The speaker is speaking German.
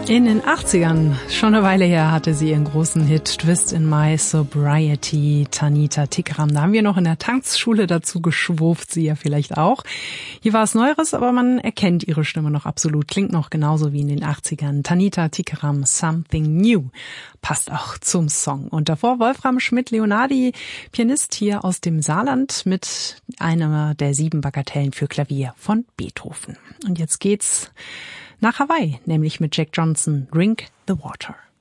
In den 80ern, schon eine Weile her, hatte sie ihren großen Hit Twist in My Sobriety, Tanita Tikaram. Da haben wir noch in der Tanzschule dazu geschwurft, sie ja vielleicht auch. Hier war es Neueres, aber man erkennt ihre Stimme noch absolut. Klingt noch genauso wie in den 80ern. Tanita Tikaram, Something New. Passt auch zum Song. Und davor Wolfram Schmidt-Leonardi, Pianist hier aus dem Saarland mit einer der 7 Bagatellen für Klavier von Beethoven. Und jetzt geht's nach Hawaii, nämlich mit Jack Johnson, Drink the Water.